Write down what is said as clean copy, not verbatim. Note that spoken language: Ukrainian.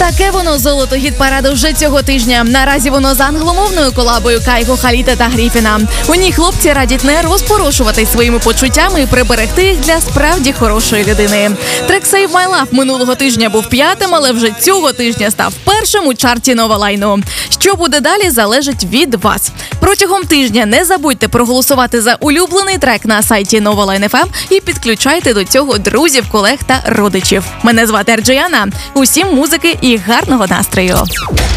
Таке воно золото гіт-параду вже цього тижня. Наразі воно з англомовною колабою Кайго, Халіта та Гріфіна. У ній хлопці радять не розпорошувати своїми почуттями і приберегти їх для справді хорошої людини. Трек Save My Love минулого тижня був 5-м, але вже цього тижня став 1-м у чарті Нова Лайну. Що буде далі, залежить від вас. Протягом тижня не забудьте проголосувати за улюблений трек на сайті Нова Лайн FM і підключайте до цього друзів, колег та родичів. Мене звати Арджияна. Усім музики і гарного настрою!